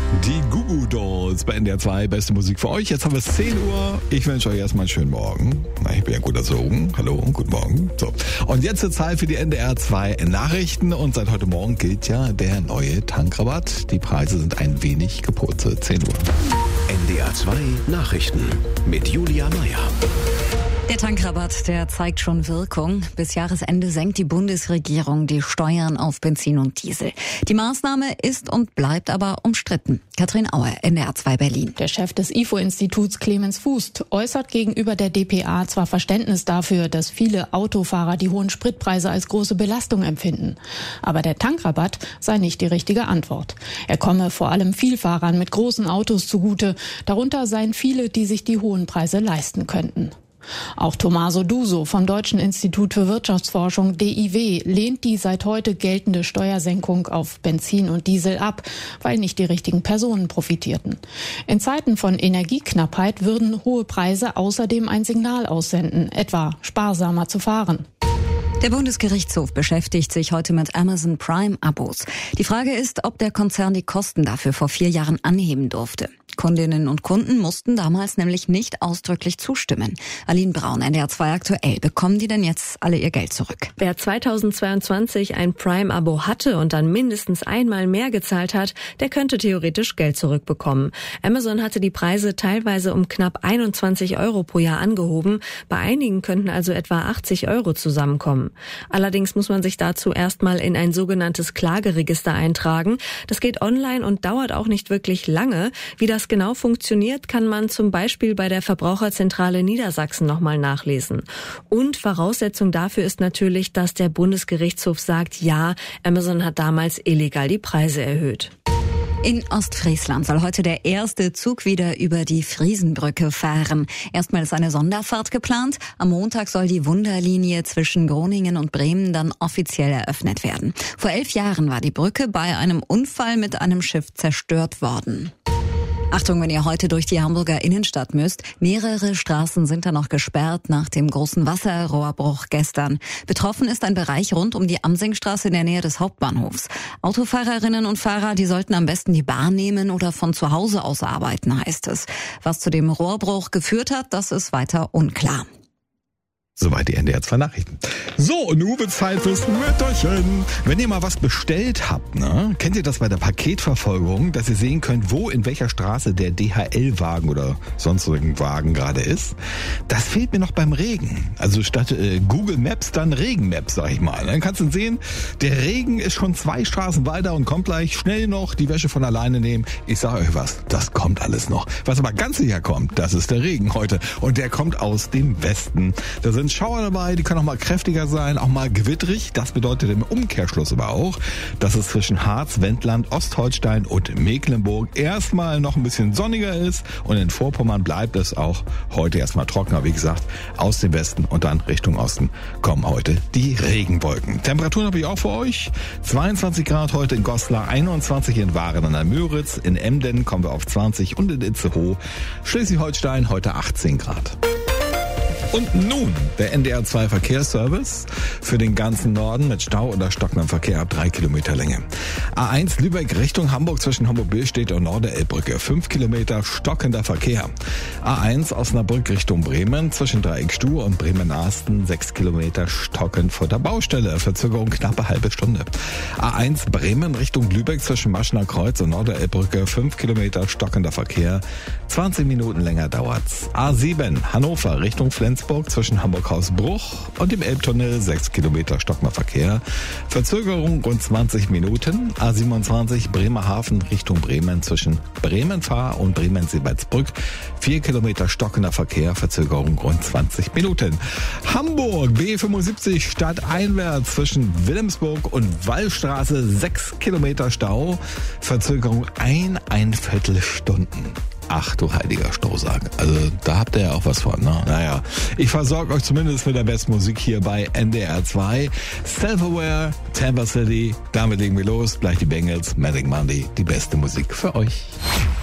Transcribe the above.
Die Goo Goo Dolls bei NDR 2, beste Musik für euch. Jetzt haben wir es 10 Uhr. Ich wünsche euch erstmal einen schönen Morgen. Ich bin ja gut erzogen. Hallo und guten Morgen. So. Und jetzt ist Zeit für die NDR 2 Nachrichten. Und seit heute Morgen gilt ja der neue Tankrabatt. Die Preise sind ein wenig gepurzelt. 10 Uhr. NDR 2 Nachrichten mit Julia Meyer. Der Tankrabatt, der zeigt schon Wirkung. Bis Jahresende senkt die Bundesregierung die Steuern auf Benzin und Diesel. Die Maßnahme ist und bleibt aber umstritten. Katrin Auer, NDR 2 Berlin. Der Chef des IFO-Instituts Clemens Fuß äußert gegenüber der dpa zwar Verständnis dafür, dass viele Autofahrer die hohen Spritpreise als große Belastung empfinden. Aber der Tankrabatt sei nicht die richtige Antwort. Er komme vor allem Vielfahrern mit großen Autos zugute. Darunter seien viele, die sich die hohen Preise leisten könnten. Auch Tommaso Duso vom Deutschen Institut für Wirtschaftsforschung DIW lehnt die seit heute geltende Steuersenkung auf Benzin und Diesel ab, weil nicht die richtigen Personen profitierten. In Zeiten von Energieknappheit würden hohe Preise außerdem ein Signal aussenden, etwa sparsamer zu fahren. Der Bundesgerichtshof beschäftigt sich heute mit Amazon Prime-Abos. Die Frage ist, ob der Konzern die Kosten dafür vor 4 Jahren anheben durfte. Kundinnen und Kunden mussten damals nämlich nicht ausdrücklich zustimmen. Aline Braun, NDR 2 aktuell. Bekommen die denn jetzt alle ihr Geld zurück? Wer 2022 ein Prime-Abo hatte und dann mindestens einmal mehr gezahlt hat, der könnte theoretisch Geld zurückbekommen. Amazon hatte die Preise teilweise um knapp 21 € pro Jahr angehoben. Bei einigen könnten also etwa 80 € zusammenkommen. Allerdings muss man sich dazu erstmal in ein sogenanntes Klageregister eintragen. Das geht online und dauert auch nicht wirklich lange. Wie das genau funktioniert, kann man zum Beispiel bei der Verbraucherzentrale Niedersachsen nochmal nachlesen. Und Voraussetzung dafür ist natürlich, dass der Bundesgerichtshof sagt, ja, Amazon hat damals illegal die Preise erhöht. In Ostfriesland soll heute der erste Zug wieder über die Friesenbrücke fahren. Erstmal ist eine Sonderfahrt geplant. Am Montag soll die Wunderlinie zwischen Groningen und Bremen dann offiziell eröffnet werden. Vor 11 Jahren war die Brücke bei einem Unfall mit einem Schiff zerstört worden. Achtung, wenn ihr heute durch die Hamburger Innenstadt müsst. Mehrere Straßen sind da noch gesperrt nach dem großen Wasserrohrbruch gestern. Betroffen ist ein Bereich rund um die Amsingstraße in der Nähe des Hauptbahnhofs. Autofahrerinnen und Fahrer, die sollten am besten die Bahn nehmen oder von zu Hause aus arbeiten, heißt es. Was zu dem Rohrbruch geführt hat, das ist weiter unklar. Soweit die NDR 2 Nachrichten. So, und nun wird's Zeit fürs Mütterchen. Wenn ihr mal was bestellt habt, ne, kennt ihr das bei der Paketverfolgung, dass ihr sehen könnt, wo in welcher Straße der DHL-Wagen oder sonstigen Wagen gerade ist? Das fehlt mir noch beim Regen. Also statt Google Maps dann Regen Maps, sag ich mal. Dann kannst du sehen, der Regen ist schon 2 Straßen weiter und kommt gleich schnell noch die Wäsche von alleine nehmen. Ich sage euch was, das kommt alles noch. Was aber ganz sicher kommt, das ist der Regen heute. Und der kommt aus dem Westen. Da sind Schauer dabei, die können auch mal kräftiger sein, auch mal gewitterig. Das bedeutet im Umkehrschluss aber auch, dass es zwischen Harz, Wendland, Ostholstein und Mecklenburg erstmal noch ein bisschen sonniger ist. Und in Vorpommern bleibt es auch heute erstmal trockener. Wie gesagt, aus dem Westen und dann Richtung Osten kommen heute die Regenwolken. Temperaturen habe ich auch für euch. 22 Grad heute in Goslar, 21 in Waren an der Müritz. In Emden kommen wir auf 20 und in Itzehoe, Schleswig-Holstein heute 18 Grad. Und nun der NDR 2 Verkehrsservice für den ganzen Norden mit Stau oder stockendem Verkehr ab 3 Kilometer Länge. A1 Lübeck Richtung Hamburg zwischen Hamburg-Billstedt und Norderelbbrücke 5 Kilometer stockender Verkehr. A1 Osnabrück Richtung Bremen zwischen Dreieckstuhl und Bremen-Arsten 6 Kilometer stockend vor der Baustelle. Verzögerung knappe halbe Stunde. A1 Bremen Richtung Lübeck zwischen Maschner Kreuz und Norderelbbrücke 5 Kilometer stockender Verkehr. 20 Minuten länger dauert's. A7 Hannover Richtung Flensburg zwischen Hamburg-Hausbruch und dem Elbtunnel 6 Kilometer stockender Verkehr. Verzögerung rund 20 Minuten. A27 Bremerhaven Richtung Bremen zwischen Bremen-Fahr und Bremen-Seebertsbrück 4 Kilometer stockender Verkehr. Verzögerung rund 20 Minuten. Hamburg B75 stadteinwärts zwischen Wilhelmsburg und Wallstraße 6 Kilometer Stau. Verzögerung 1,25 Stunden. Ach du heiliger Strohsack. Also da habt ihr ja auch was von, ne? Naja, ich versorge euch zumindest mit der besten Musik hier bei NDR 2. Self-Aware, Tampa City. Damit legen wir los. Gleich die Bengals, Magic Monday. Die beste Musik für euch.